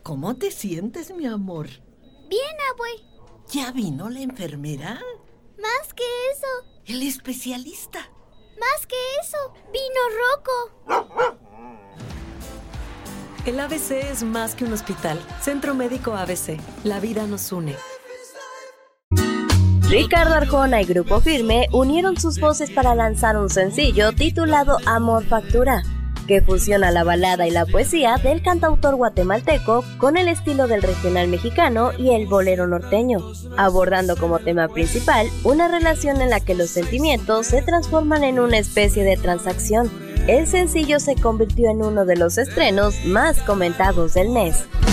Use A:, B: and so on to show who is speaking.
A: ¿Cómo te sientes, mi amor?
B: Bien, abue.
A: ¿Ya vino la enfermera?
B: Más que eso.
A: El especialista.
B: Más que eso. Vino Rocco.
C: El ABC es más que un hospital. Centro Médico ABC. La vida nos une.
D: Ricardo Arjona y Grupo Firme unieron sus voces para lanzar un sencillo titulado Amor Factura, que fusiona la balada y la poesía del cantautor guatemalteco con el estilo del regional mexicano y el bolero norteño, abordando como tema principal una relación en la que los sentimientos se transforman en una especie de transacción. El sencillo se convirtió en uno de los estrenos más comentados del mes.